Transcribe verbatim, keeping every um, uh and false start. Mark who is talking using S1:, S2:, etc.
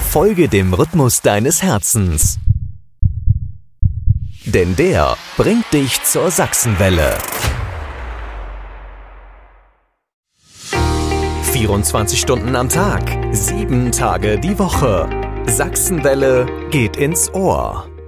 S1: Folge dem Rhythmus deines Herzens. Denn der bringt dich zur Sachsenwelle. vierundzwanzig Stunden am Tag, sieben Tage die Woche. Sachsenwelle geht ins Ohr.